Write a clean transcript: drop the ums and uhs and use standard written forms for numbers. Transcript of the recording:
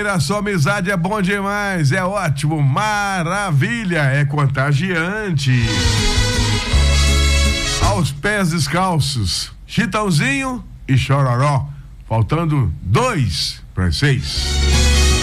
olha só, amizade é bom demais, é ótimo, maravilha, é contagiante. Aos pés descalços, Chitãozinho e Chororó, faltando 2 para 6.